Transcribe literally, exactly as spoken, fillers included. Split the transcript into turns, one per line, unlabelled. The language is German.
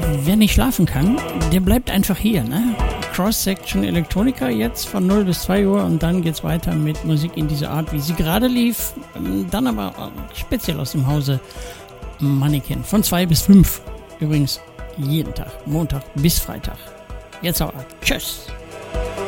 wer nicht schlafen kann, der bleibt einfach hier, ne? Cross-Section Electronica jetzt von null bis zwei Uhr und dann geht's weiter mit Musik in dieser Art, wie sie gerade lief. Dann aber speziell aus dem Hause Mannequin von zwei bis fünf. Übrigens jeden Tag, Montag bis Freitag. Jetzt aber. Tschüss.